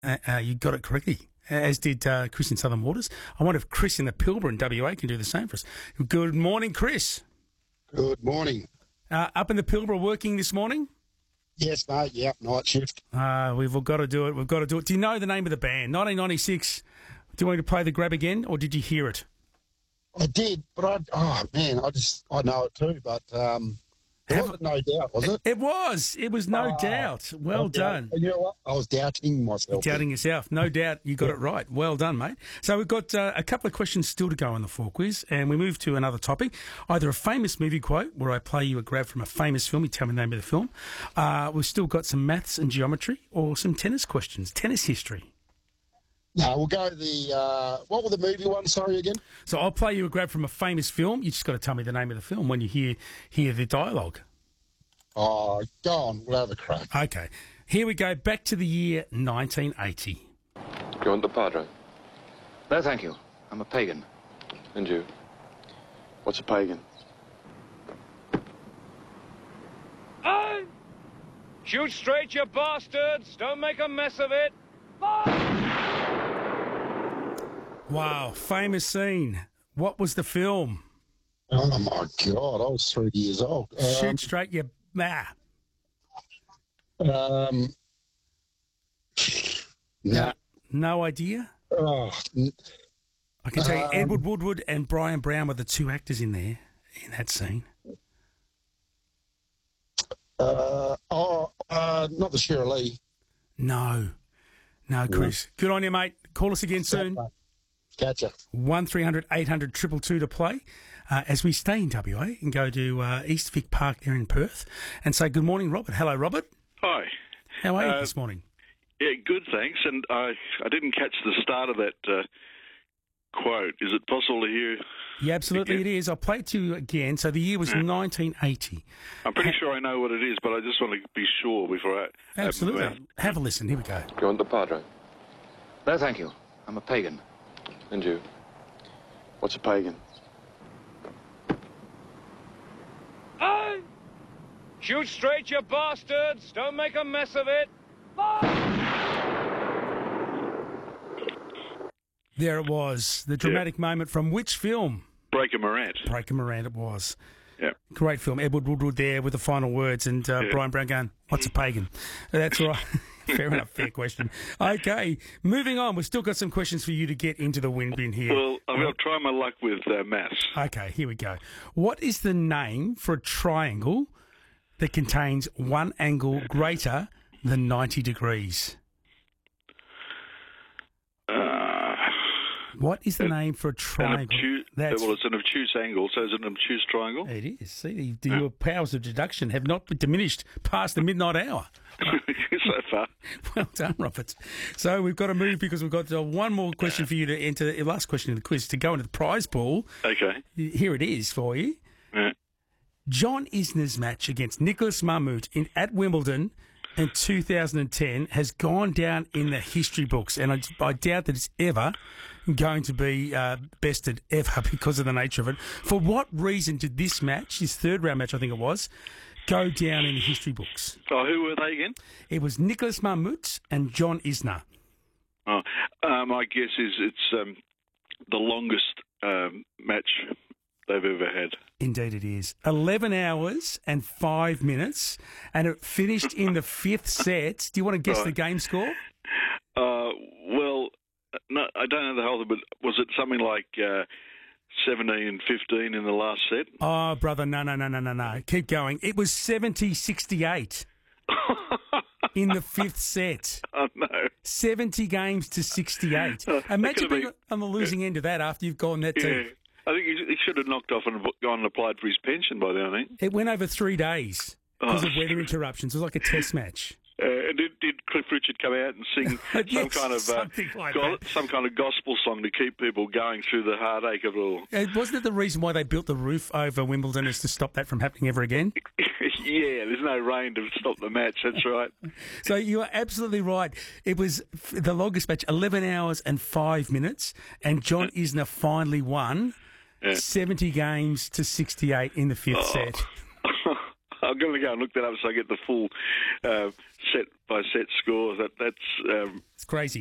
You got it correctly, as did Chris in Southern Waters. I wonder if Chris in the Pilbara in WA can do the same for us. Good morning, Chris. Good morning. Up in the Pilbara working this morning? Yes, mate. Yep, night shift. We've all got to do it. We've got to do it. Do you know the name of the band? 1996. Do you want me to play the grab again, or did you hear it? I did, but I know it too, but it wasn't No Doubt, was it? It was. It was No Doubt. Well done. And you know what? I was doubting myself. Doubting yourself. No doubt you got it right. Well done, mate. So we've got a couple of questions still to go on the 4 quiz, and we move to another topic, either a famous movie quote, where I play you a grab from a famous film, you tell me the name of the film. We've still got some maths and geometry, or some tennis questions, tennis history. No, we'll go what were the movie ones, sorry, again? So I'll play you a grab from a famous film. You just got to tell me the name of the film when you hear the dialogue. Oh, go on, we'll have a crack. Okay. Here we go, back to the year 1980. Do you want the Padre? No, thank you. I'm a pagan. And you? What's a pagan? Aye! Shoot straight, you bastards! Don't make a mess of it! Wow, famous scene. What was the film? Oh, my God, I was 3 years old. Shoot straight, you... No. No idea? Oh, I can tell you Edward Woodward and Brian Brown were the two actors in there, in that scene. not the Sheryl Lee. No, Chris. Good on you, mate. Call us again soon. Gotcha. 1300 800 222 to play as we stay in WA and go to East Vic Park there in Perth and say good morning, Robert. Hello, Robert. Hi. How are you this morning? Yeah, good, thanks. And I didn't catch the start of that quote. Is it possible to hear? Yeah, absolutely it is. I'll play it to you again. So the year was 1980. I'm pretty sure I know what it is, but I just want to be sure before I... Absolutely. Have a listen. Here we go. Do you want the Padre? No, thank you. I'm a pagan. And you? What's a pagan? Aye! Shoot straight, you bastards! Don't make a mess of it! There it was. The dramatic moment from which film? Breaker Morant. Breaker Morant it was. Yeah. Great film. Edward Woodward there with the final words and Brian Brown going, what's a pagan? That's right. Fair enough. Fair question. Okay. Moving on. We've still got some questions for you to get into the wind bin here. Well, I'm going to try my luck with maths. Okay. Here we go. What is the name for a triangle that contains one angle greater than 90 degrees? What is the name for a triangle? Well, it's an obtuse angle, so it's an obtuse triangle. It is. See, your powers of deduction have not diminished past the midnight hour. So far. Well done, Robert. So we've got to move because we've got one more question for you to enter, the last question in the quiz, to go into the prize pool. Okay. Here it is for you. Yeah. John Isner's match against Nicholas Mahmood at Wimbledon in 2010 has gone down in the history books, and I doubt that it's ever going to be bested ever because of the nature of it. For what reason did this match, his third round match I think it was, go down in the history books? Oh, who were they again? It was Nicholas Mahmood and John Isner. Oh, my guess is it's the longest match they've ever had. Indeed it is. 11 hours and 5 minutes, and it finished in the fifth set. Do you want to guess the game score? Well, no, I don't know the whole thing, but was it something like 17-15 in the last set? Oh, brother, no. Keep going. It was 70-68 in the fifth set. Oh, no. 70 games to 68. Imagine being on the losing end of that after you've gone that deep. I think he should have knocked off and gone and applied for his pension by then, I think. It went over 3 days because of weather interruptions. It was like a test match. Did Cliff Richard come out and sing some kind of gospel song to keep people going through the heartache of it all? Wasn't it the reason why they built the roof over Wimbledon, is to stop that from happening ever again? Yeah, there's no rain to stop the match, that's right. So you are absolutely right. It was the longest match, 11 hours and 5 minutes, and John Isner finally won 70 games to 68 in the fifth set. I'm going to go and look that up so I get the full set by set score. That's It's crazy.